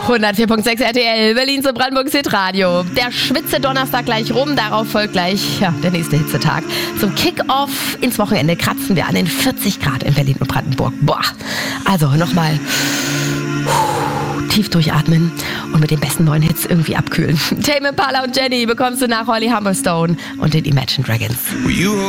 104.6 RTL, Berlin zu Brandenburgs Hitradio. Der Schwitze-Donnerstag gleich rum, darauf folgt gleich der nächste Hitzetag. Zum Kick-Off ins Wochenende kratzen wir an den 40 Grad in Berlin und Brandenburg. Boah, also nochmal tief durchatmen und mit den besten neuen Hits irgendwie abkühlen. Tame Impala und Jenny bekommst du nach Holly Humberstone und den Imagine Dragons.